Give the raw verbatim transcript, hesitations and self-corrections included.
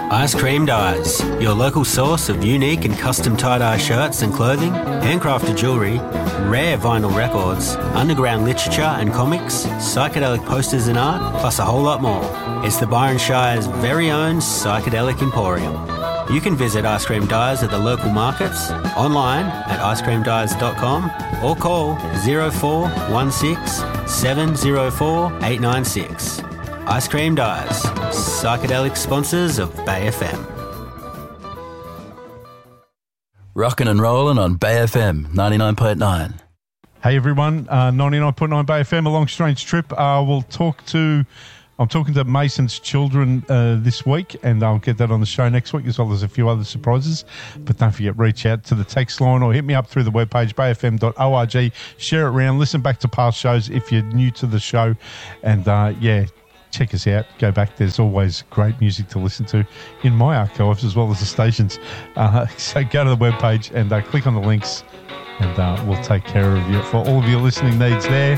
Ice Cream Dyes, your local source of unique and custom tie-dye shirts and clothing, handcrafted jewellery, rare vinyl records, underground literature and comics, psychedelic posters and art, plus a whole lot more. It's the Byron Shire's very own Psychedelic Emporium. You can visit Ice Cream Dyes at the local markets, online at ice cream dyes dot com, or call zero four one six, seven zero four, eight nine six. Ice Cream Dyes, psychedelic sponsors of Bay F M. Rockin' and rollin' on Bay F M ninety-nine point nine. Hey everyone, uh, ninety-nine point nine Bay F M, A Long Strange Trip. Uh, we'll talk to, I'm talking to Mason's children uh, this week, and I'll get that on the show next week, as well as a few other surprises. But don't forget, reach out to the text line or hit me up through the webpage, bay f m dot org. Share it around, listen back to past shows if you're new to the show, and uh, yeah, check us out. Go back. There's always great music to listen to in my archives as well as the stations. Uh, so go to the webpage and uh, click on the links, and uh, we'll take care of you for all of your listening needs there.